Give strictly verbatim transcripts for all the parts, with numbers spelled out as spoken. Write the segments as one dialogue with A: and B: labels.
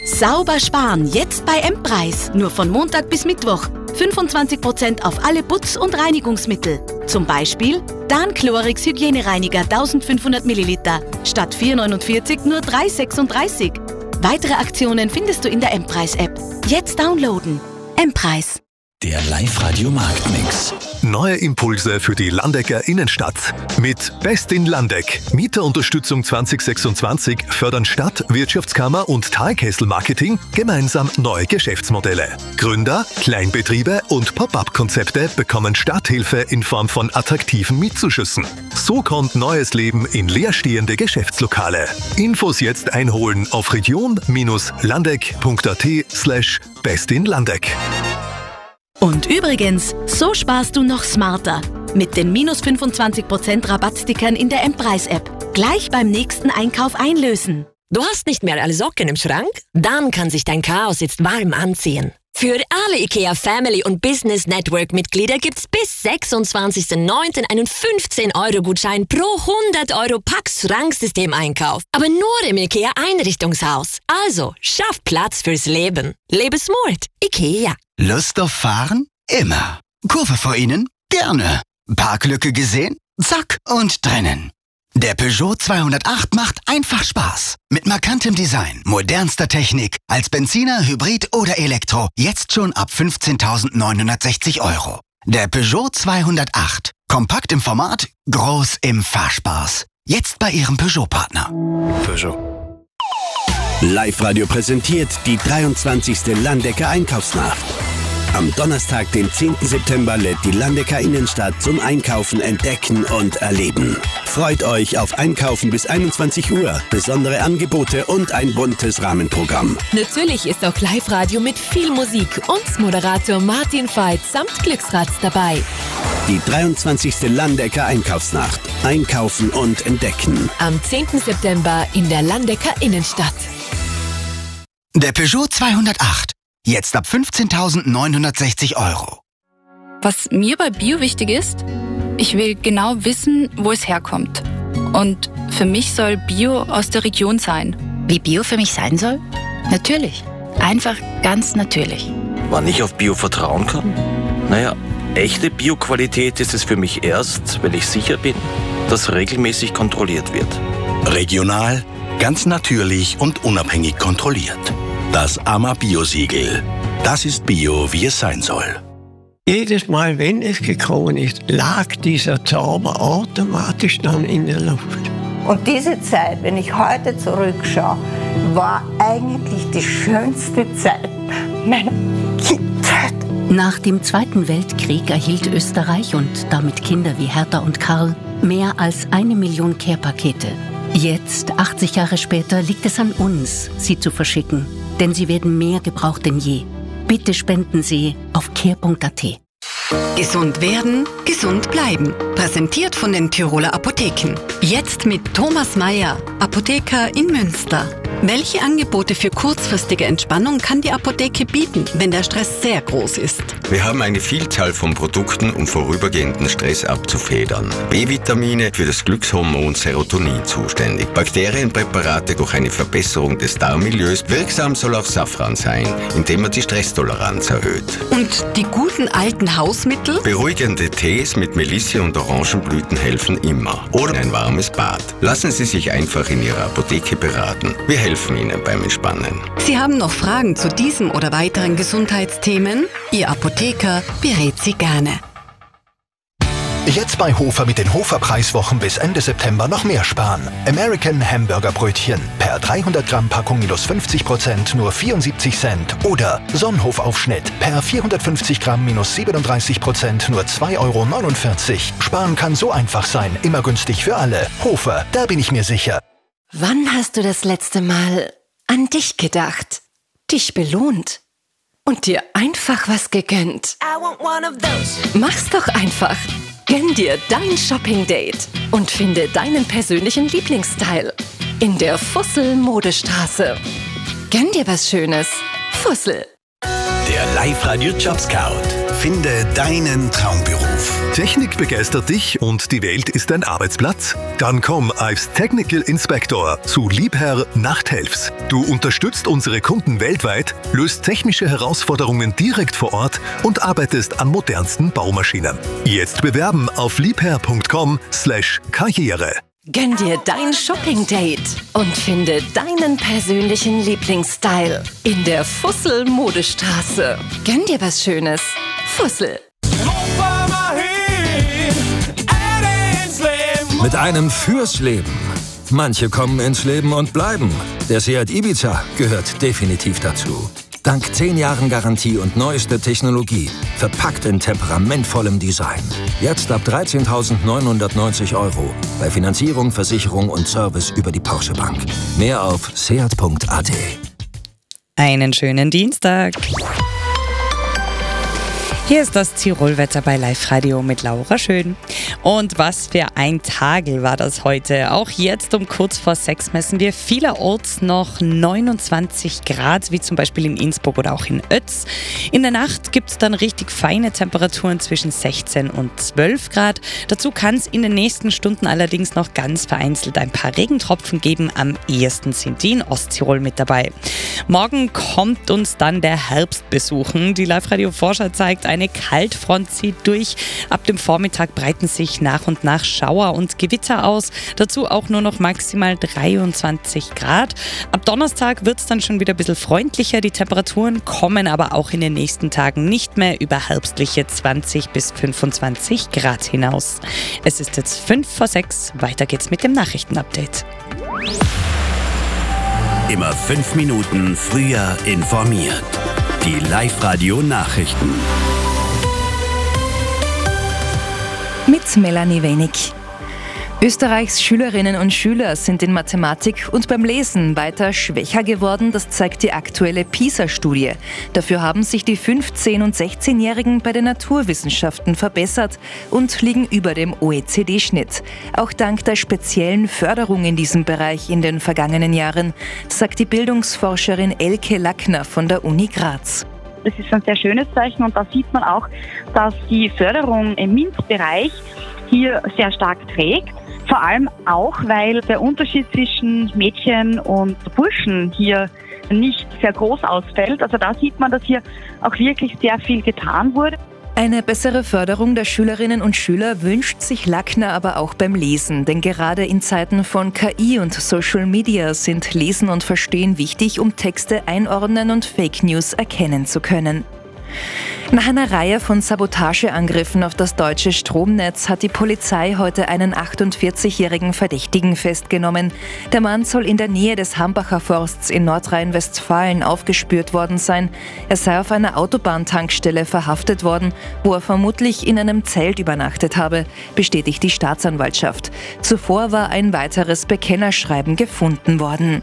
A: Sauber sparen, jetzt bei M-Preis. Nur von Montag bis Mittwoch. fünfundzwanzig Prozent auf alle Putz- und Reinigungsmittel. Zum Beispiel Dan-Chlorix Hygienereiniger eintausendfünfhundert Milliliter. Statt vier neunundvierzig nur drei sechsunddreißig. Weitere Aktionen findest du in der M-Preis-App. Jetzt downloaden. M-Preis.
B: Der Live-Radio-Marktmix.
C: Neue Impulse für die Landecker Innenstadt. Mit Best in Landeck. Mieterunterstützung zwanzig sechsundzwanzig fördern Stadt, Wirtschaftskammer und Talkessel-Marketing gemeinsam neue Geschäftsmodelle. Gründer, Kleinbetriebe und Pop-up-Konzepte bekommen Starthilfe in Form von attraktiven Mietzuschüssen. So kommt neues Leben in leerstehende Geschäftslokale. Infos jetzt einholen auf region-landeck.at slash bestinlandeck.
A: Und übrigens, so sparst du noch smarter. Mit den minus fünfundzwanzig Prozent Rabattstickern in der M-Preis-App. Gleich beim nächsten Einkauf einlösen.
D: Du hast nicht mehr alle Socken im Schrank? Dann kann sich dein Chaos jetzt warm anziehen. Für alle IKEA Family und Business Network Mitglieder gibt's bis sechsundzwanzigsten neunten einen fünfzehn Euro Gutschein pro hundert Euro Pax Schranksystem-Einkauf. Aber nur im IKEA Einrichtungshaus. Also, schaff Platz fürs Leben. Lebe smart. IKEA.
E: Lust auf Fahren? Immer. Kurve vor Ihnen? Gerne. Parklücke gesehen? Zack und drinnen. Der Peugeot zweihundertacht macht einfach Spaß. Mit markantem Design, modernster Technik, als Benziner, Hybrid oder Elektro. Jetzt schon ab fünfzehntausendneunhundertsechzig Euro. Der Peugeot zweihundertacht. Kompakt im Format, groß im Fahrspaß. Jetzt bei Ihrem Peugeot-Partner.
B: Peugeot. Live-Radio präsentiert die dreiundzwanzigste Landecker Einkaufsnacht. Am Donnerstag, den zehnten September, lädt die Landecker Innenstadt zum Einkaufen, Entdecken und Erleben. Freut euch auf Einkaufen bis einundzwanzig Uhr, besondere Angebote und ein buntes Rahmenprogramm.
F: Natürlich ist auch Live-Radio mit viel Musik und Moderator Martin Veit samt Glücksrad dabei.
B: Die dreiundzwanzigste Landecker Einkaufsnacht. Einkaufen und Entdecken.
F: Am zehnten September in der Landecker Innenstadt.
E: Der Peugeot zweihundertacht. Jetzt ab fünfzehntausendneunhundertsechzig Euro.
G: Was mir bei Bio wichtig ist, ich will genau wissen, wo es herkommt. Und für mich soll Bio aus der Region sein.
H: Wie Bio für mich sein soll? Natürlich. Einfach ganz natürlich.
I: Wann ich auf Bio vertrauen kann? Naja, echte Bio-Qualität ist es für mich erst, wenn ich sicher bin, dass regelmäßig kontrolliert wird.
B: Regional, ganz natürlich und unabhängig kontrolliert. Das A M A-Bio-Siegel. Das ist Bio, wie es sein soll.
J: Jedes Mal, wenn es gekommen ist, lag dieser Zauber automatisch dann in der Luft.
K: Und diese Zeit, wenn ich heute zurückschaue, war eigentlich die schönste Zeit meiner Kindheit.
L: Nach dem Zweiten Weltkrieg erhielt Österreich und damit Kinder wie Hertha und Karl mehr als eine Million Care-Pakete. Jetzt, achtzig Jahre später, liegt es an uns, sie zu verschicken. Denn sie werden mehr gebraucht denn je. Bitte spenden Sie auf care punkt a t.
M: Gesund werden, gesund bleiben. Präsentiert von den Tiroler Apotheken. Jetzt mit Thomas Mayer, Apotheker in Münster. Welche Angebote für kurzfristige Entspannung kann die Apotheke bieten, wenn der Stress sehr groß ist?
N: Wir haben eine Vielzahl von Produkten, um vorübergehenden Stress abzufedern. B-Vitamine für das Glückshormon Serotonin zuständig. Bakterienpräparate durch eine Verbesserung des Darmmilieus. Wirksam soll auch Safran sein, indem er die Stresstoleranz erhöht.
M: Und die guten alten Hausmittel?
N: Beruhigende Tees mit Melisse und Orangenblüten helfen immer. Oder ein warmes Bad. Lassen Sie sich einfach in Ihrer Apotheke beraten. Wir helfen Ihnen beim Entspannen.
M: Sie haben noch Fragen zu diesem oder weiteren Gesundheitsthemen? Ihr Apotheker berät Sie gerne.
O: Jetzt bei Hofer mit den Hofer-Preiswochen bis Ende September noch mehr sparen. American Hamburger Brötchen per dreihundert Gramm Packung minus fünfzig Prozent nur vierundsiebzig Cent. Oder Sonnenhof-Aufschnitt per vierhundertfünfzig Gramm minus siebenunddreißig Prozent nur zwei Euro neunundvierzig. Sparen kann so einfach sein, immer günstig für alle. Hofer, da bin ich mir sicher.
P: Wann hast du das letzte Mal an dich gedacht, dich belohnt und dir einfach was gegönnt? Mach's doch einfach. Gönn dir dein Shopping-Date und finde deinen persönlichen Lieblingsstyle in der Fussel Modestraße. Gönn dir was Schönes. Fussel.
B: Der Der Live-Radio Job Scout. Finde deinen Traumberuf.
C: Technik begeistert dich und die Welt ist dein Arbeitsplatz? Dann komm als Technical Inspector zu Liebherr Nachthelfs. Du unterstützt unsere Kunden weltweit, löst technische Herausforderungen direkt vor Ort und arbeitest an modernsten Baumaschinen. Jetzt bewerben auf liebherr.com slash Karriere.
P: Gönn dir dein Shopping-Date und finde deinen persönlichen Lieblingsstyle in der Fussel-Modestraße. Gönn dir was Schönes. Fussel.
Q: Mit einem fürs Leben. Manche kommen ins Leben und bleiben. Der Seat Ibiza gehört definitiv dazu. Dank zehn Jahren Garantie und neueste Technologie. Verpackt in temperamentvollem Design. Jetzt ab dreizehntausendneunhundertneunzig Euro. Bei Finanzierung, Versicherung und Service über die Porsche Bank. Mehr auf seat punkt a t.
R: Einen schönen Dienstag. Hier ist das Tirolwetter bei Live Radio mit Laura Schön. Und was für ein Tagel war das heute. Auch jetzt um kurz vor sechs messen wir vielerorts noch neunundzwanzig Grad, wie zum Beispiel in Innsbruck oder auch in Oetz. In der Nacht gibt es dann richtig feine Temperaturen zwischen sechzehn und zwölf Grad. Dazu kann es in den nächsten Stunden allerdings noch ganz vereinzelt ein paar Regentropfen geben. Am ehesten sind die in Osttirol mit dabei. Morgen kommt uns dann der Herbst besuchen. Die Live-Radio-Vorschau zeigt, eine Kaltfront zieht durch. Ab dem Vormittag breiten sich nach und nach Schauer und Gewitter aus. Dazu auch nur noch maximal dreiundzwanzig Grad. Ab Donnerstag wird es dann schon wieder ein bisschen freundlicher. Die Temperaturen kommen aber auch in den nächsten Tagen nicht mehr über herbstliche zwanzig bis fünfundzwanzig Grad hinaus. Es ist jetzt fünf vor sechs. Weiter geht's mit dem Nachrichtenupdate.
B: Immer fünf Minuten früher informiert. Die Live-Radio-Nachrichten.
S: Mit Melanie Wenig. Österreichs Schülerinnen und Schüler sind in Mathematik und beim Lesen weiter schwächer geworden, das zeigt die aktuelle PISA-Studie. Dafür haben sich die fünfzehn- und sechzehnjährigen bei den Naturwissenschaften verbessert und liegen über dem O E C D-Schnitt. Auch dank der speziellen Förderung in diesem Bereich in den vergangenen Jahren, sagt die Bildungsforscherin Elke Lackner von der Uni Graz.
T: Das ist ein sehr schönes Zeichen und da sieht man auch, dass die Förderung im MINT-Bereich hier sehr stark trägt. Vor allem auch, weil der Unterschied zwischen Mädchen und Burschen hier nicht sehr groß ausfällt. Also da sieht man, dass hier auch wirklich sehr viel getan wurde.
S: Eine bessere Förderung der Schülerinnen und Schüler wünscht sich Lackner aber auch beim Lesen. Denn gerade in Zeiten von K I und Social Media sind Lesen und Verstehen wichtig, um Texte einordnen und Fake News erkennen zu können. Nach einer Reihe von Sabotageangriffen auf das deutsche Stromnetz hat die Polizei heute einen achtundvierzigjährigen Verdächtigen festgenommen. Der Mann soll in der Nähe des Hambacher Forsts in Nordrhein-Westfalen aufgespürt worden sein. Er sei auf einer Autobahntankstelle verhaftet worden, wo er vermutlich in einem Zelt übernachtet habe, bestätigt die Staatsanwaltschaft. Zuvor war ein weiteres Bekennerschreiben gefunden worden.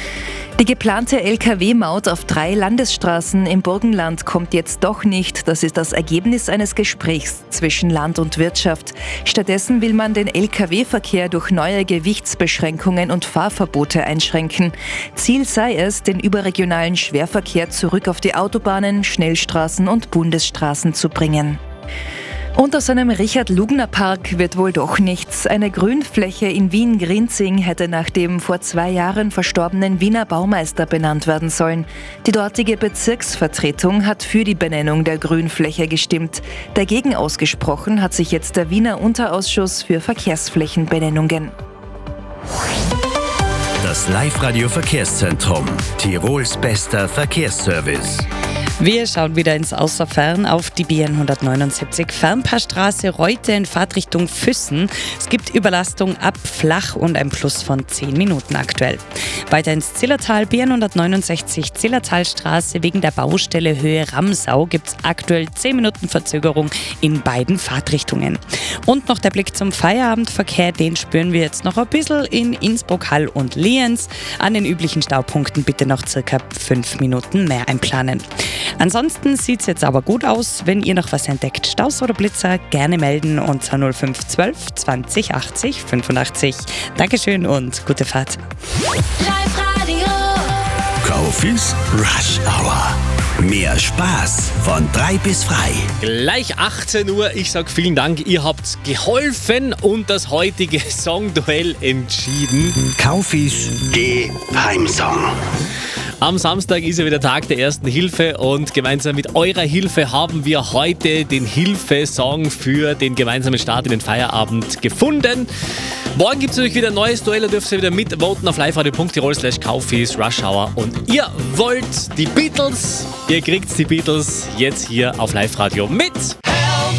S: Die geplante L K W-Maut auf drei Landesstraßen im Burgenland kommt jetzt doch nicht. Das ist das Ergebnis eines Gesprächs zwischen Land und Wirtschaft. Stattdessen will man den L K W-Verkehr durch neue Gewichtsbeschränkungen und Fahrverbote einschränken. Ziel sei es, den überregionalen Schwerverkehr zurück auf die Autobahnen, Schnellstraßen und Bundesstraßen zu bringen. Und aus einem Richard-Lugner-Park wird wohl doch nichts. Eine Grünfläche in Wien-Grinzing hätte nach dem vor zwei Jahren verstorbenen Wiener Baumeister benannt werden sollen. Die dortige Bezirksvertretung hat für die Benennung der Grünfläche gestimmt. Dagegen ausgesprochen hat sich jetzt der Wiener Unterausschuss für Verkehrsflächenbenennungen.
B: Das Live-Radio-Verkehrszentrum. Tirols bester Verkehrsservice.
R: Wir schauen wieder ins Außerfern auf die B N hundertneunundsiebzig Fernpassstraße Reute in Fahrtrichtung Füssen. Es gibt Überlastung ab Flach und ein Plus von zehn Minuten aktuell. Weiter ins Zillertal, B N hundertneunundsechzig Zillertalstraße. Wegen der Baustelle Höhe Ramsau gibt es aktuell zehn Minuten Verzögerung in beiden Fahrtrichtungen. Und noch der Blick zum Feierabendverkehr, den spüren wir jetzt noch ein bisschen in Innsbruck, Hall und Lienz. An den üblichen Staupunkten bitte noch circa fünf Minuten mehr einplanen. Ansonsten sieht es jetzt aber gut aus. Wenn ihr noch was entdeckt, Staus oder Blitzer, gerne melden unter null fünf zwölf zwanzig achtzig fünfundachtzig. Dankeschön und gute Fahrt.
B: Live Radio. Kaufis Rush Hour. Mehr Spaß von drei bis frei.
U: Gleich achtzehn Uhr. Ich sag vielen Dank, ihr habt geholfen und das heutige Songduell entschieden.
B: Kaufis Geheimsong.
U: Am Samstag ist ja wieder Tag der Ersten Hilfe und gemeinsam mit eurer Hilfe haben wir heute den Hilfesong für den gemeinsamen Start in den Feierabend gefunden. Morgen gibt es natürlich wieder ein neues Duell, da dürft ihr wieder mitvoten auf liveradio punkt tirol slash kaufis Rush Hour. Und ihr wollt die Beatles, ihr kriegt die Beatles jetzt hier auf Live Radio mit